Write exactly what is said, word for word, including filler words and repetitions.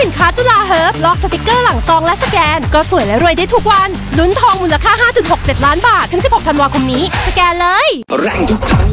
สินค้าจุฬาเฮิร์บลอกสติกเกอร์หลังซองและสแกนก็สวยและรวยได้ทุกวันลุ้นทองมูลค่า ห้าจุดหกเจ็ด ล้านบาทถึงสิบหกธันวาคมนี้สแกนเลยแรงทุกครั้ง